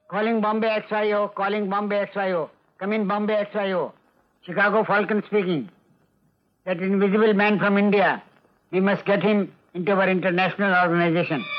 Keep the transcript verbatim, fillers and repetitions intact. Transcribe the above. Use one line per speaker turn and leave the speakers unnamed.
Calling Bombay X Y O, calling Bombay X Y O. Come in Bombay X Y O. Chicago Falcon speaking. That invisible man from India, we must get him into our international organization.